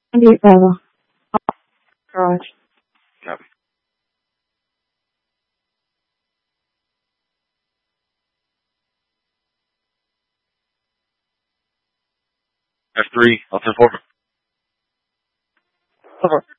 28 Bravo. Garage. Copy. F3, I'll 10-4. Over.